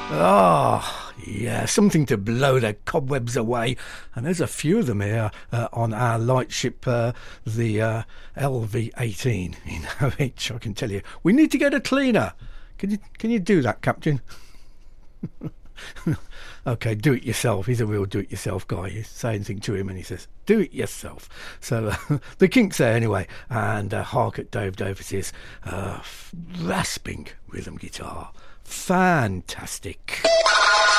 Ah, yeah, something to blow the cobwebs away. And there's a few of them here on our lightship, the LV-18 in OH, I can tell you. We need to get a cleaner. Can you do that, Captain? Okay, do it yourself. He's a real do-it-yourself guy. You say anything to him and he says, do it yourself. So the Kinks there anyway, and hark at Dave Davis's rasping rhythm guitar. Fantastic.